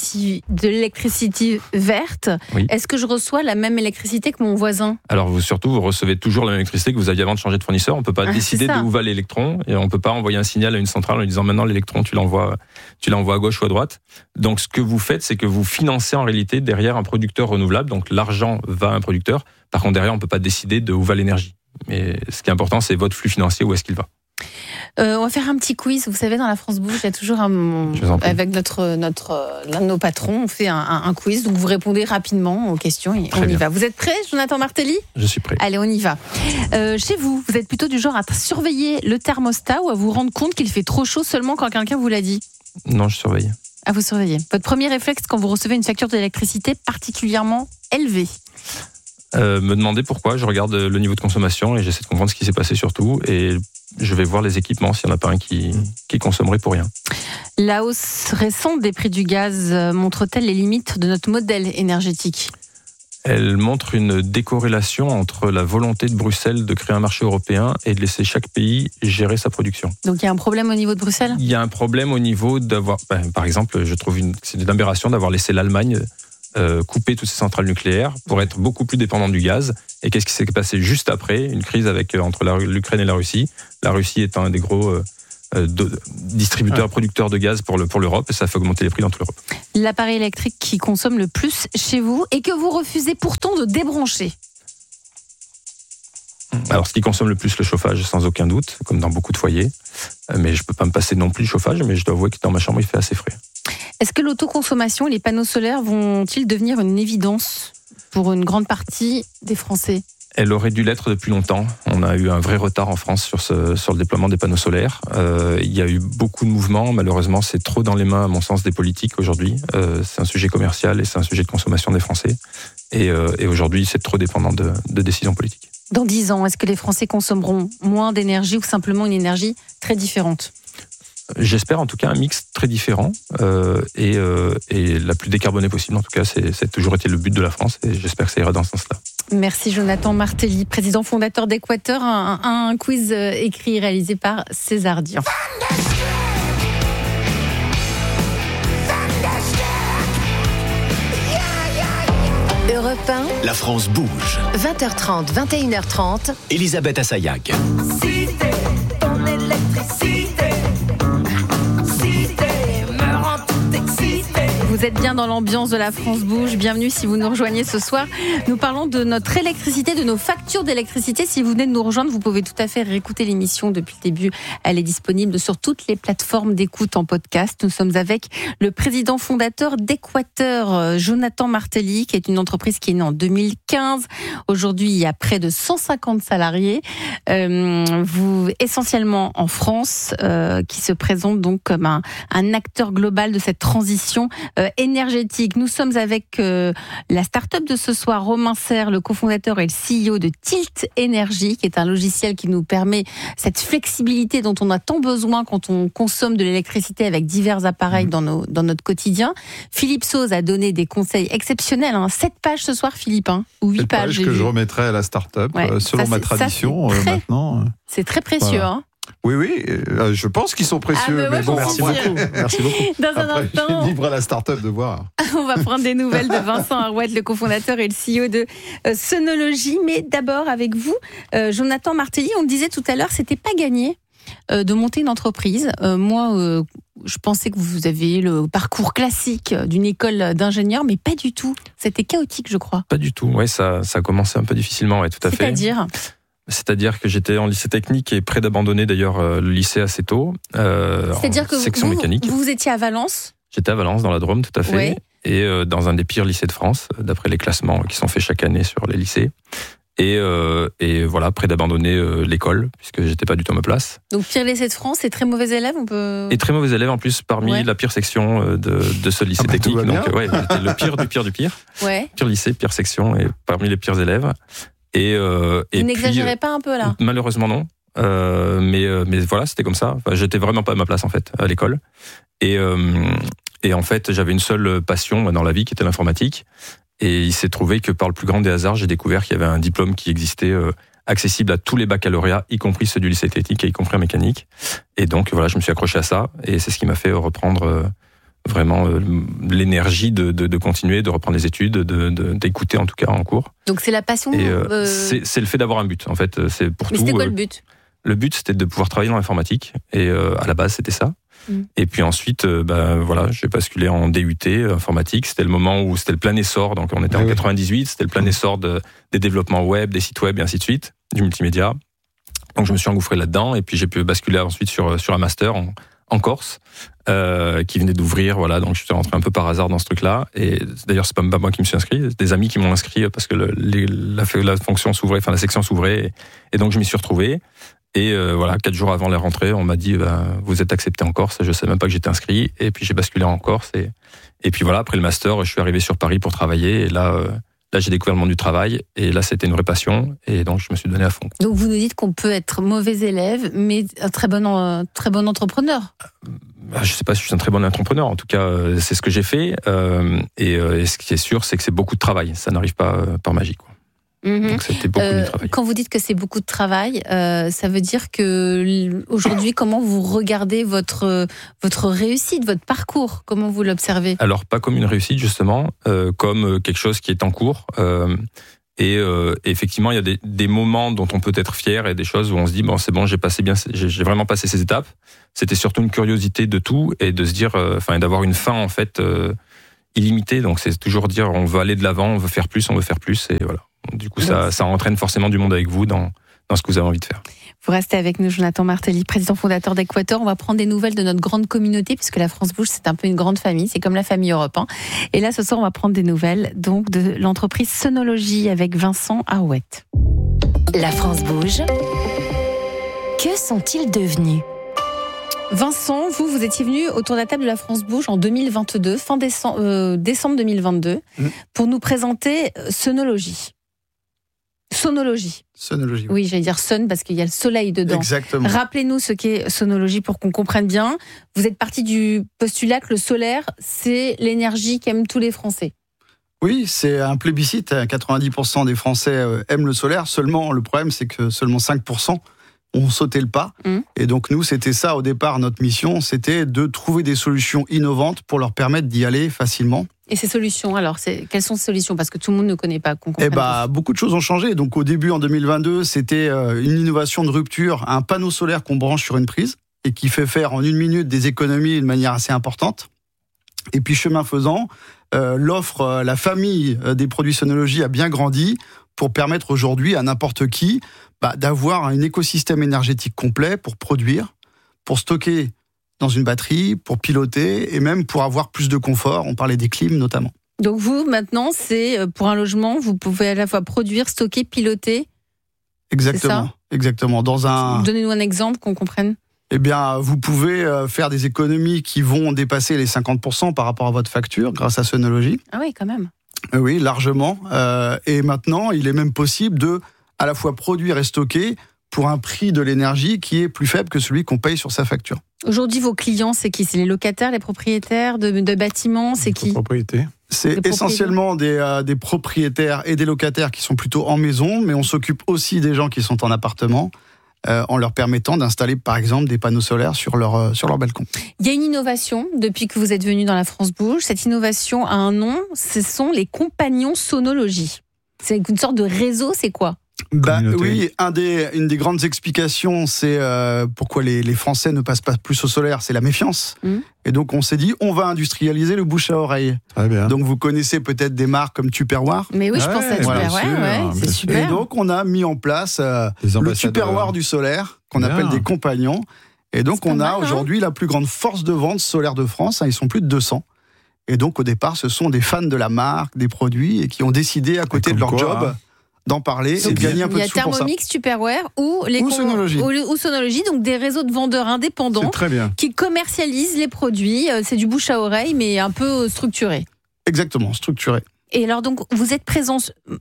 l'électricité verte, Est-ce que je reçois la même électricité que mon voisin ? Alors, vous recevez toujours la même électricité que vous aviez avant de changer de fournisseur. On ne peut pas décider de où va l'électron, et on ne peut pas envoyer un signal à une centrale en lui disant maintenant l'électron, tu l'envoies à gauche ou à droite. Donc, ce que vous faites, c'est que vous financez en réalité derrière un producteur renouvelable. Donc, l'argent va à un producteur. Par contre, derrière, on ne peut pas décider de où va l'énergie. Mais ce qui est important, c'est votre flux financier, où est-ce qu'il va. On va faire un petit quiz. Vous savez, dans la France Bouge, il y a toujours avec l'un de nos patrons, on fait un quiz. Donc vous répondez rapidement aux questions et on y va. Vous êtes prêt, Jonathan Martelly ? Je suis prêt. Allez, on y va. Chez vous, vous êtes plutôt du genre à surveiller le thermostat ou à vous rendre compte qu'il fait trop chaud seulement quand quelqu'un vous l'a dit ? Non, je surveille. Ah, vous surveillez. Votre premier réflexe quand vous recevez une facture d'électricité particulièrement élevée ? Me demander pourquoi, je regarde le niveau de consommation et j'essaie de comprendre ce qui s'est passé surtout, et je vais voir les équipements s'il n'y en a pas un qui consommerait pour rien. La hausse récente des prix du gaz montre-t-elle les limites de notre modèle énergétique ? Elle montre une décorrélation entre la volonté de Bruxelles de créer un marché européen et de laisser chaque pays gérer sa production. Donc il y a un problème au niveau de Bruxelles ? Il y a un problème au niveau d'avoir... par exemple, je trouve c'est une aberration d'avoir laissé l'Allemagne couper toutes ses centrales nucléaires pour être beaucoup plus dépendant du gaz. Et qu'est-ce qui s'est passé juste après ? Une crise entre l'Ukraine et la Russie. La Russie est un des gros distributeurs et producteurs de gaz pour l'Europe, et ça fait augmenter les prix dans toute l'Europe. L'appareil électrique qui consomme le plus chez vous et que vous refusez pourtant de débrancher ? Alors, ce qui consomme le plus, le chauffage, sans aucun doute, comme dans beaucoup de foyers. Mais je ne peux pas me passer non plus le chauffage, mais je dois avouer que dans ma chambre, il fait assez frais. Est-ce que l'autoconsommation et les panneaux solaires vont-ils devenir une évidence pour une grande partie des Français ? Elle aurait dû l'être depuis longtemps. On a eu un vrai retard en France sur le déploiement des panneaux solaires. Il y a eu beaucoup de mouvements. Malheureusement, c'est trop dans les mains, à mon sens, des politiques aujourd'hui. C'est un sujet commercial et c'est un sujet de consommation des Français. Et aujourd'hui, c'est trop dépendant de décisions politiques. Dans 10 ans, est-ce que les Français consommeront moins d'énergie ou simplement une énergie très différente ? J'espère en tout cas un mix très différent et la plus décarbonée possible. En tout cas, c'est toujours été le but de la France et j'espère que ça ira dans ce sens-là. Merci Jonathan Martelly, président fondateur d'Équateur, un quiz écrit et réalisé par César Dian. Europe 1, La France bouge. 20h30, 21h30. Elisabeth Assayag. Cité, ton électricité. Cité, me rend tout excité. Vous êtes bien dans l'ambiance de La France bouge. Bienvenue si vous nous rejoignez ce soir. Nous parlons de notre électricité, de nos factures d'électricité. Si vous venez de nous rejoindre, vous pouvez tout à fait réécouter l'émission depuis le début. Elle est disponible sur toutes les plateformes d'écoute en podcast. Nous sommes avec le président fondateur d'Équateur, Jonathan Martelly, qui est une entreprise qui est née en 2015. Aujourd'hui, il y a près de 150 salariés. Vous, essentiellement en France, qui se présente donc comme un acteur global de cette transition énergétique. Nous sommes avec la start-up de ce soir, Romain Serre, le cofondateur et le CEO de Tilt Energy, qui est un logiciel qui nous permet cette flexibilité dont on a tant besoin quand on consomme de l'électricité avec divers appareils dans notre quotidien. Philippe Sauze a donné des conseils exceptionnels. 7 pages ce soir, Philippe, ou 8 pages. Que je remettrai à la start-up, selon ma tradition maintenant. C'est très précieux, voilà. Oui, je pense qu'ils sont précieux, mais bon, merci beaucoup. Dans un instant, libre à la start-up de voir. On va prendre des nouvelles de Vincent Arouette, le cofondateur et le CEO de Sonology. Mais d'abord, avec vous, Jonathan Martelly, on le disait tout à l'heure, c'était pas gagné de monter une entreprise. Moi, je pensais que vous aviez le parcours classique d'une école d'ingénieur, mais pas du tout. C'était chaotique, je crois. Pas du tout, ouais, ça a commencé un peu difficilement, ouais, tout à fait. C'est-à-dire que j'étais en lycée technique et près d'abandonner d'ailleurs le lycée assez tôt. C'est-à-dire que section mécanique. Vous étiez à Valence ? J'étais à Valence, dans la Drôme, tout à fait. Ouais. Et dans un des pires lycées de France, d'après les classements qui sont faits chaque année sur les lycées. Et voilà, près d'abandonner l'école, puisque j'étais pas du tout à ma place. Donc pire lycée de France et très mauvais élève, on peut... Et très mauvais élève en plus, parmi la pire section de ce lycée technique. Donc j'étais le pire du pire du pire. Ouais. Pire lycée, pire section, et parmi les pires élèves. Vous n'exagérez pas un peu là ? Malheureusement non, mais voilà, c'était comme ça. Enfin, j'étais vraiment pas à ma place en fait à l'école, et en fait j'avais une seule passion dans la vie qui était l'informatique, et il s'est trouvé que par le plus grand des hasards, j'ai découvert qu'il y avait un diplôme qui existait accessible à tous les baccalauréats, y compris ceux du lycée technique et y compris en mécanique, et donc voilà, je me suis accroché à ça, et c'est ce qui m'a fait reprendre vraiment l'énergie de continuer, de reprendre les études, d'écouter en tout cas en cours. Donc c'est la passion. Et c'est le fait d'avoir un but en fait. C'est pour Mais tout. C'était quoi le but ? Le but c'était de pouvoir travailler dans l'informatique et à la base c'était ça. Et puis ensuite, voilà, j'ai basculé en DUT informatique. C'était le moment où c'était le plein essor. Donc on était en 98, c'était le plein essor des développements web, des sites web et ainsi de suite, du multimédia. Donc je me suis engouffré là-dedans et puis j'ai pu basculer ensuite sur un master en Corse, qui venait d'ouvrir, voilà, donc je suis rentré un peu par hasard dans ce truc-là, et d'ailleurs c'est pas moi qui me suis inscrit, c'est des amis qui m'ont inscrit parce que la fonction s'ouvrait, enfin la section s'ouvrait, et donc je m'y suis retrouvé, et voilà, 4 jours avant la rentrée, on m'a dit vous êtes accepté en Corse, je savais même pas que j'étais inscrit, et puis j'ai basculé en Corse, et puis voilà, après le master, je suis arrivé sur Paris pour travailler, et là j'ai découvert le monde du travail, et là c'était une vraie passion, et donc je me suis donné à fond. Donc vous nous dites qu'on peut être mauvais élève, mais un très bon entrepreneur. Je sais pas si je suis un très bon entrepreneur, en tout cas c'est ce que j'ai fait, et ce qui est sûr c'est que c'est beaucoup de travail, ça n'arrive pas par magie, quoi. Donc c'était beaucoup de travail. Quand vous dites que c'est beaucoup de travail, ça veut dire que aujourd'hui, comment vous regardez votre réussite, votre parcours, comment vous l'observez ? Alors pas comme une réussite justement, comme quelque chose qui est en cours. Et effectivement, il y a des moments dont on peut être fier et des choses où on se dit bon, c'est bon, j'ai vraiment passé ces étapes. C'était surtout une curiosité de tout et de se dire, d'avoir une fin en fait illimitée. Donc c'est toujours dire on veut aller de l'avant, on veut faire plus, et voilà. Du coup, ça entraîne forcément du monde avec vous dans ce que vous avez envie de faire. Vous restez avec nous, Jonathan Martelly, président fondateur d'Équateur. On va prendre des nouvelles de notre grande communauté, puisque la France bouge, c'est un peu une grande famille, c'est comme la famille Europe. Et là, ce soir, on va prendre des nouvelles donc de l'entreprise Sonology avec Vincent Arouette. La France bouge. Que sont-ils devenus ? Vincent, vous étiez venu autour de la table de la France bouge en 2022, fin décembre 2022, pour nous présenter Sonology. Sonologie. Sonologie. Oui, j'allais dire sun parce qu'il y a le soleil dedans. Exactement. Rappelez-nous ce qu'est sonologie pour qu'on comprenne bien. Vous êtes parti du postulat que le solaire, c'est l'énergie qu'aiment tous les Français. Oui, c'est un plébiscite. 90% des Français aiment le solaire. Seulement, le problème, c'est que seulement 5% ont sauté le pas. Et donc, nous, c'était ça au départ, notre mission. C'était de trouver des solutions innovantes pour leur permettre d'y aller facilement. Et ces solutions, alors, quelles sont ces solutions? Parce que tout le monde ne connaît pas. Beaucoup de choses ont changé. Donc, au début, en 2022, c'était une innovation de rupture, un panneau solaire qu'on branche sur une prise et qui fait faire en 1 minute des économies de manière assez importante. Et puis, chemin faisant, l'offre, la famille des produits Sonologie a bien grandi pour permettre aujourd'hui à n'importe qui d'avoir un écosystème énergétique complet pour produire, pour stocker dans une batterie, pour piloter et même pour avoir plus de confort. On parlait des clims notamment. Donc vous, maintenant, c'est pour un logement, vous pouvez à la fois produire, stocker, piloter. Exactement. Exactement. Donnez-nous un exemple qu'on comprenne. Eh bien, vous pouvez faire des économies qui vont dépasser les 50% par rapport à votre facture grâce à Sonologie. Ah oui, quand même. Oui, largement. Et maintenant, il est même possible de à la fois produire et stocker pour un prix de l'énergie qui est plus faible que celui qu'on paye sur sa facture. Aujourd'hui, vos clients, c'est qui? C'est les locataires, les propriétaires de bâtiments? C'est qui? C'est essentiellement des propriétaires et des locataires qui sont plutôt en maison, mais on s'occupe aussi des gens qui sont en appartement, en leur permettant d'installer, par exemple, des panneaux solaires sur leur balcon. Il y a une innovation depuis que vous êtes venu dans La France Bouge. Cette innovation a un nom, ce sont les compagnons Sonologie. C'est une sorte de réseau, c'est quoi? Oui, une des grandes explications, c'est pourquoi les Français ne passent pas plus au solaire, c'est la méfiance. Et donc on s'est dit, on va industrialiser le bouche à oreille. Très bien. Donc vous connaissez peut-être des marques comme Tupperware. Mais oui, je pense à Tupperware, c'est super. Et donc on a mis en place le Tupperware du solaire, qu'on appelle des compagnons. Et donc on a aujourd'hui la plus grande force de vente solaire de France, ils sont plus de 200. Et donc au départ, ce sont des fans de la marque, des produits, et qui ont décidé à côté de leur job d'en parler et de gagner un peu de sous pour ça. Il y a Thermomix, Tupperware ou Sonologie, donc des réseaux de vendeurs indépendants qui commercialisent les produits. C'est du bouche à oreille, mais un peu structuré. Exactement, structuré. Et alors donc, vous êtes présent,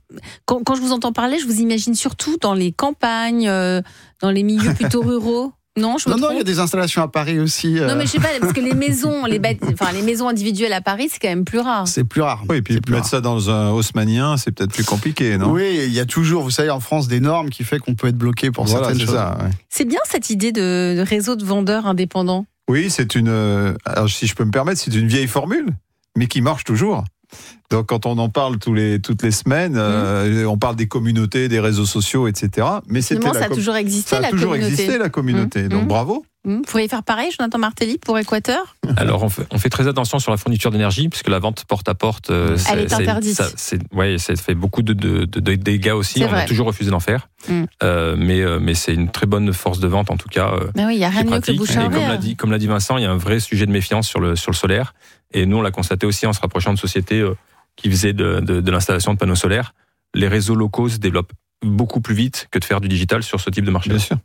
quand je vous entends parler, je vous imagine surtout dans les campagnes, dans les milieux plutôt ruraux. Non, il y a des installations à Paris aussi. Non, mais je sais pas, parce que les maisons individuelles à Paris, c'est quand même plus rare. C'est plus rare. Oui, et puis mettre ça dans un haussmannien, c'est peut-être plus compliqué, non? Oui, il y a toujours, vous savez, en France, des normes qui fait qu'on peut être bloqué pour certaines choses. C'est bien cette idée de réseau de vendeurs indépendants. Oui, alors si je peux me permettre, c'est une vieille formule, mais qui marche toujours. Donc quand on en parle toutes les semaines, on parle des communautés, des réseaux sociaux, etc. Mais ça a toujours existé, la communauté. Donc bravo. Vous pourriez faire pareil, Jonathan Martelly, pour Équateur? Alors on fait très attention sur la fourniture d'énergie, puisque la vente porte à porte, elle est interdite. Ça fait beaucoup de dégâts aussi. On a toujours refusé d'en faire, mais c'est une très bonne force de vente en tout cas. Mais oui, il y a rien de mieux que le bouche à oreille. Comme l'a dit Vincent, il y a un vrai sujet de méfiance sur le solaire. Et nous, on l'a constaté aussi en se rapprochant de sociétés qui faisaient de l'installation de panneaux solaires. Les réseaux locaux se développent beaucoup plus vite que de faire du digital sur ce type de marché. Bien sûr.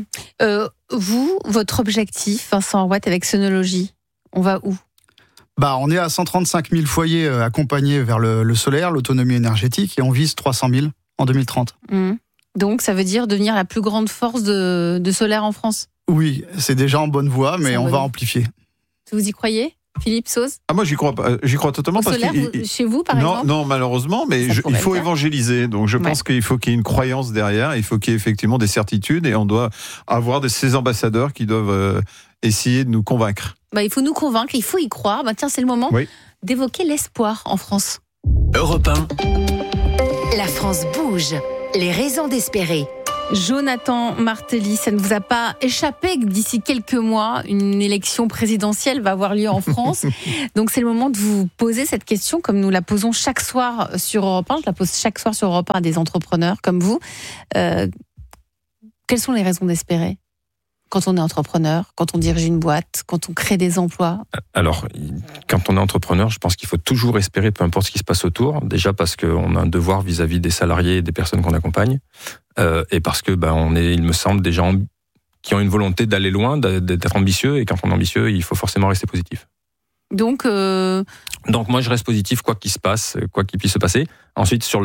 Votre objectif, Vincent Rouat, avec Sonologie, on va où? On est à 135 000 foyers accompagnés vers le solaire, l'autonomie énergétique, et on vise 300 000 en 2030. Donc ça veut dire devenir la plus grande force de solaire en France? Oui, c'est déjà en bonne voie, mais on va amplifier. Vous y croyez, Philippe Sauze? Moi, j'y crois totalement. Au solaire, chez vous, par exemple? Non, malheureusement, mais il faut évangéliser. Donc, je pense qu'il faut qu'il y ait une croyance derrière. Il faut qu'il y ait effectivement des certitudes, et on doit avoir ces ambassadeurs qui doivent essayer de nous convaincre. Il faut nous convaincre, il faut y croire. Tiens, c'est le moment d'évoquer l'espoir en France. Europe 1. La France bouge. Les raisons d'espérer. Jonathan Martelly, ça ne vous a pas échappé que d'ici quelques mois, une élection présidentielle va avoir lieu en France. Donc c'est le moment de vous poser cette question, comme nous la posons chaque soir sur Europe 1. Je la pose chaque soir sur Europe 1 à des entrepreneurs comme vous. Quelles sont les raisons d'espérer quand on est entrepreneur, quand on dirige une boîte, quand on crée des emplois? Alors, quand on est entrepreneur, je pense qu'il faut toujours espérer, peu importe ce qui se passe autour. Déjà parce qu'on a un devoir vis-à-vis des salariés et des personnes qu'on accompagne. Et parce que il me semble, des gens qui ont une volonté d'aller loin, d'être ambitieux. Et quand on est ambitieux, il faut forcément rester positif. Donc moi, je reste positif, quoi qu'il se passe, quoi qu'il puisse se passer. Ensuite, sur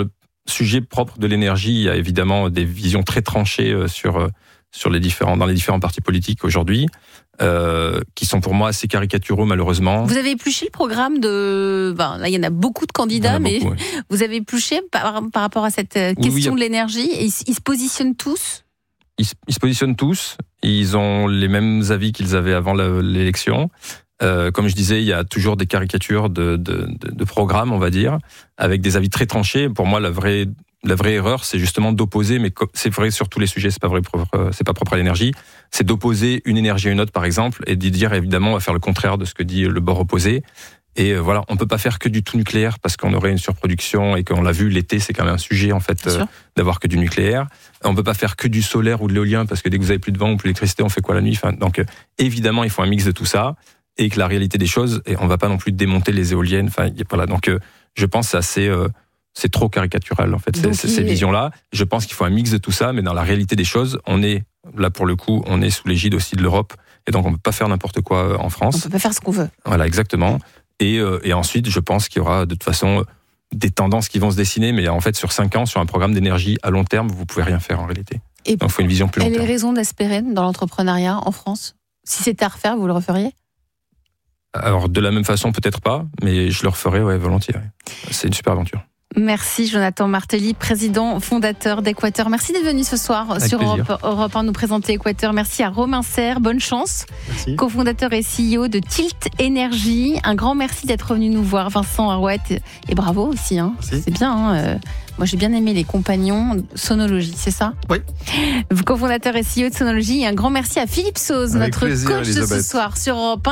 sujet propre de l'énergie, il y a évidemment des visions très tranchées dans les différents partis politiques aujourd'hui, qui sont pour moi assez caricaturaux malheureusement. Vous avez épluché le programme là, il y en a beaucoup de candidats, mais beaucoup, oui. Vous avez épluché par rapport à cette question de l'énergie, et ils se positionnent tous. Ils se positionnent tous, ils ont les mêmes avis qu'ils avaient avant l'élection. Comme je disais, il y a toujours des caricatures de programmes, on va dire, avec des avis très tranchés. Pour moi, la vraie erreur, c'est justement d'opposer, mais c'est vrai sur tous les sujets, c'est pas propre à l'énergie, c'est d'opposer une énergie à une autre, par exemple, et de dire, évidemment, on va faire le contraire de ce que dit le bord opposé. Et voilà, on peut pas faire que du tout nucléaire parce qu'on aurait une surproduction, et qu'on l'a vu, l'été, c'est quand même un sujet, en fait, d'avoir que du nucléaire. On peut pas faire que du solaire ou de l'éolien parce que dès que vous avez plus de vent ou plus d'électricité, on fait quoi la nuit? Donc, évidemment, il faut un mix de tout ça. Et que la réalité des choses, et on va pas non plus démonter les éoliennes. Voilà. Donc, je pense que c'est trop caricatural, en fait, ces visions-là. Je pense qu'il faut un mix de tout ça, mais dans la réalité des choses, on est, là, pour le coup, on est sous l'égide aussi de l'Europe. Et donc, on peut pas faire n'importe quoi en France. On peut pas faire ce qu'on veut. Voilà, exactement. Et ensuite, je pense qu'il y aura, de toute façon, des tendances qui vont se dessiner, mais en fait, sur 5 ans, sur un programme d'énergie à long terme, vous pouvez rien faire, en réalité. Et donc, il faut une vision plus long terme. Et les raisons d'espérer dans l'entrepreneuriat en France? Si c'était à refaire, vous le referiez? Alors, de la même façon, peut-être pas, mais je le referai, volontiers. Ouais. C'est une super aventure. Merci Jonathan Martelly, président fondateur d'Équateur. Merci d'être venu ce soir avec sur plaisir. Europe 1 nous présenter Équateur. Merci à Romain Serre, bonne chance. Merci. Cofondateur et CEO de Tilt Énergie. Un grand merci d'être venu nous voir, Vincent Arouette, et bravo aussi. C'est bien. Moi j'ai bien aimé les compagnons Sonologie, c'est ça? Oui. Cofondateur et CEO de Sonologie. Et un grand merci à Philippe Sauze, avec notre plaisir, coach Elisabeth. de ce soir sur Europe 1.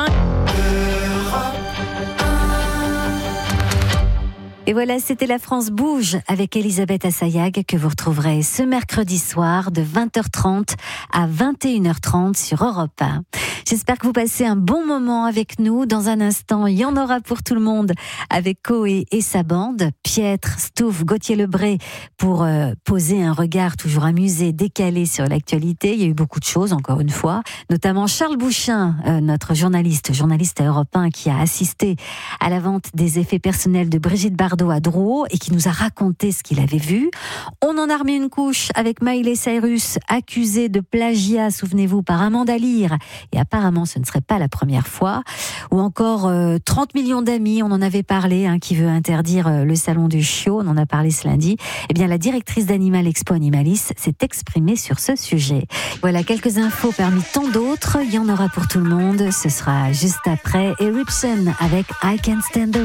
Et voilà, c'était La France bouge avec Elisabeth Assayag que vous retrouverez ce mercredi soir de 20h30 à 21h30 sur Europe 1. J'espère que vous passez un bon moment avec nous. Dans un instant, il y en aura pour tout le monde avec Coé et sa bande. Pietre, Stouff, Gauthier Lebré pour poser un regard toujours amusé, décalé sur l'actualité. Il y a eu beaucoup de choses, encore une fois. Notamment Charles Bouchin, notre journaliste à Europe 1 qui a assisté à la vente des effets personnels de Brigitte Bardot à Drouot et qui nous a raconté ce qu'il avait vu. On en a remis une couche avec Miley Cyrus, accusée de plagiat, souvenez-vous, par Amanda Lear. Et apparemment, ce ne serait pas la première fois. Ou encore 30 millions d'amis, on en avait parlé, qui veut interdire le salon du chiot, on en a parlé ce lundi. Eh bien, la directrice d'Animal Expo Animalis s'est exprimée sur ce sujet. Voilà quelques infos parmi tant d'autres. Il y en aura pour tout le monde. Ce sera juste après Eruption avec I Can't Stand the